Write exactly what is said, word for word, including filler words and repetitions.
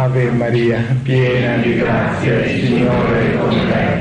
Ave Maria, piena di grazia, il Signore è con te.